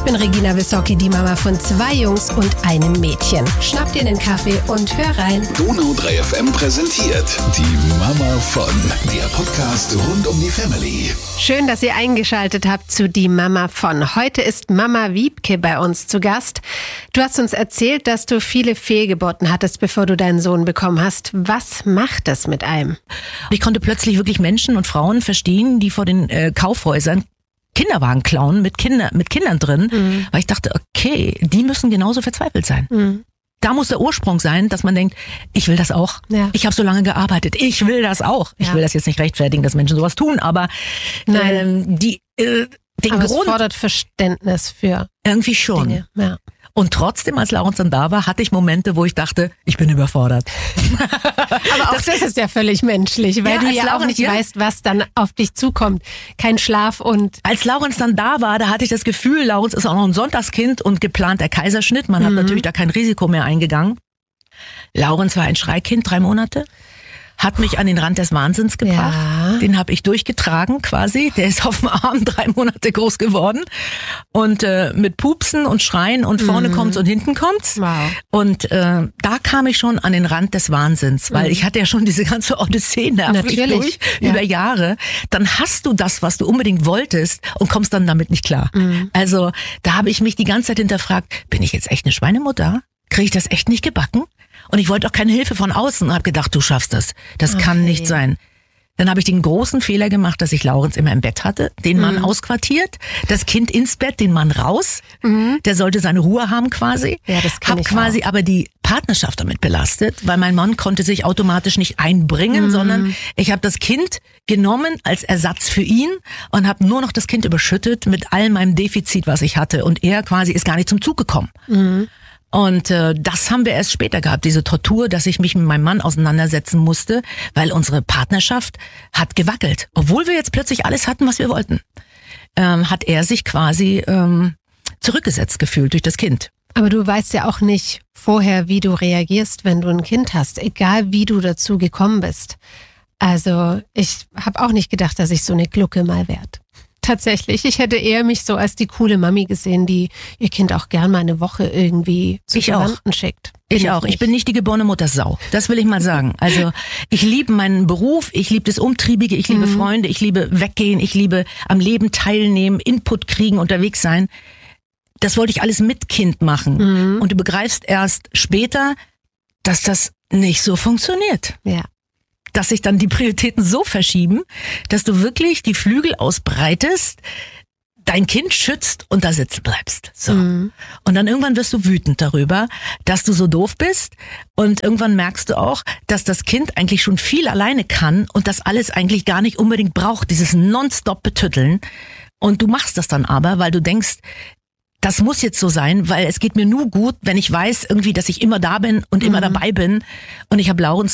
bin Regina Wissocki, die Mama von 2 Jungs und einem Mädchen. Schnapp dir einen Kaffee und hör rein. Donau 3 FM präsentiert die Mama von, der Podcast rund um die Family. Schön, dass ihr eingeschaltet habt zu die Mama von. Heute ist Mama Wiebke bei uns zu Gast. Du hast uns erzählt, dass du viele Fehlgeburten hattest, bevor du deinen Sohn bekommen hast. Was macht das mit einem? Ich konnte plötzlich wirklich Menschen und Frauen verstehen, die vor den Kaufhäusern Kinderwagen klauen mit Kindern drin, weil ich dachte, okay, die müssen genauso verzweifelt sein. Da muss der Ursprung sein, dass man denkt, ich will das auch. Ja. Ich habe so lange gearbeitet, ich will das auch. Ich will das jetzt nicht rechtfertigen, dass Menschen sowas tun, aber den aber Grund es fordert Verständnis für irgendwie schon. Dinge. Ja. Und trotzdem, als Laurens dann da war, hatte ich Momente, wo ich dachte, ich bin überfordert. Aber auch das ist ja völlig menschlich, weil du ja auch nicht weißt, was dann auf dich zukommt. Kein Schlaf und... Als Laurens dann da war, da hatte ich das Gefühl, Laurens ist auch noch ein Sonntagskind und geplant der Kaiserschnitt. Man hat natürlich da kein Risiko mehr eingegangen. Laurens war ein Schreikind, 3 Monate. Hat mich an den Rand des Wahnsinns gebracht. Ja. Den habe ich durchgetragen quasi. Der ist auf dem Arm 3 Monate groß geworden. Und mit Pupsen und Schreien und vorne kommt's und hinten kommt's. Wow. Und da kam ich schon an den Rand des Wahnsinns, weil ich hatte ja schon diese ganze Odyssee nervlich durch über Jahre. Dann hast du das, was du unbedingt wolltest und kommst dann damit nicht klar. Also da habe ich mich die ganze Zeit hinterfragt, bin ich jetzt echt eine Schweinemutter? Kriege ich das echt nicht gebacken? Und ich wollte auch keine Hilfe von außen und habe gedacht, du schaffst das. Das kann nicht sein. Dann habe ich den großen Fehler gemacht, dass ich Laurens immer im Bett hatte, den Mann ausquartiert, das Kind ins Bett, den Mann raus. Der sollte seine Ruhe haben quasi. Ja, das kann ich quasi auch. Aber die Partnerschaft damit belastet, weil mein Mann konnte sich automatisch nicht einbringen, sondern ich habe das Kind genommen als Ersatz für ihn und habe nur noch das Kind überschüttet mit all meinem Defizit, was ich hatte. Und er quasi ist gar nicht zum Zug gekommen. Und das haben wir erst später gehabt, diese Tortur, dass ich mich mit meinem Mann auseinandersetzen musste, weil unsere Partnerschaft hat gewackelt. Obwohl wir jetzt plötzlich alles hatten, was wir wollten, hat er sich quasi zurückgesetzt gefühlt durch das Kind. Aber du weißt ja auch nicht vorher, wie du reagierst, wenn du ein Kind hast, egal wie du dazu gekommen bist. Also ich habe auch nicht gedacht, dass ich so eine Glucke mal werd. Tatsächlich. Ich hätte eher mich so als die coole Mami gesehen, die ihr Kind auch gern mal eine Woche irgendwie zu Verwandten schickt. Ich auch. Ich bin nicht die geborene Muttersau. Das will ich mal sagen. Also ich liebe meinen Beruf, ich liebe das Umtriebige, ich liebe Freunde, ich liebe weggehen, ich liebe am Leben teilnehmen, Input kriegen, unterwegs sein. Das wollte ich alles mit Kind machen. Und du begreifst erst später, dass das nicht so funktioniert. Ja. Dass sich dann die Prioritäten so verschieben, dass du wirklich die Flügel ausbreitest, dein Kind schützt und da sitzen bleibst. So. Und dann irgendwann wirst du wütend darüber, dass du so doof bist und irgendwann merkst du auch, dass das Kind eigentlich schon viel alleine kann und das alles eigentlich gar nicht unbedingt braucht, dieses nonstop Betütteln. Und du machst das dann aber, weil du denkst, das muss jetzt so sein, weil es geht mir nur gut, wenn ich weiß irgendwie, dass ich immer da bin und immer dabei bin. Und ich habe Laurens